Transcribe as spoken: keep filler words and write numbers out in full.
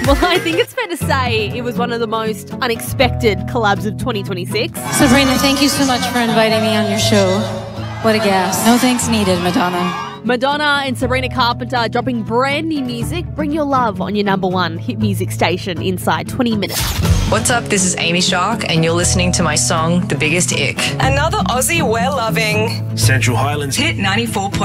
Well, I think it's fair to say it was one of the most unexpected collabs of twenty twenty-six. Sabrina, thank you so much for inviting me on your show. What a gas. No thanks needed, Madonna. Madonna and Sabrina Carpenter dropping brand new music. Bring your love on your number one hit music station inside twenty minutes. What's up? This is Amy Shark, and you're listening to my song, The Biggest Ick. Another Aussie we're loving. Central Highlands Hit ninety-four point